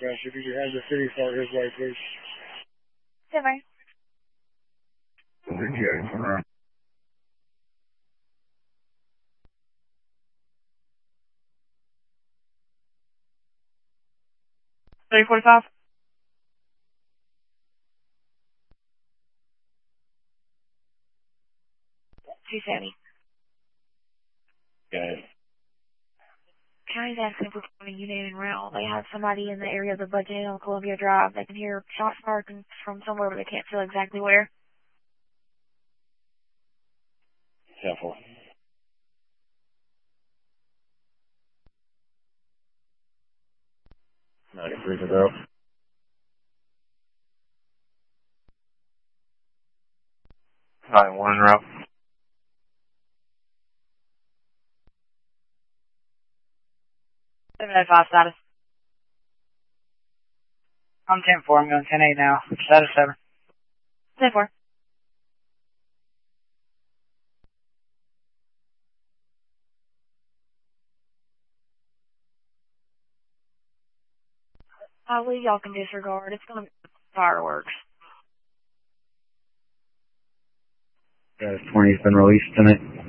dispatch. If you could have the city start his way, please. Silver. Yeah. 345. $270. Okay. County's asking if we're going to unit and rental. They have somebody in the area of the budget on Columbia Drive. They can hear shots fired from somewhere, but they can't tell exactly where. Careful. 93 to go. 91 en route. 705 status. I'm 10-4. I'm going 10-8 now. Status 7. 10-4. I believe y'all can disregard. It's going to be fireworks. Status 20's been released tonight.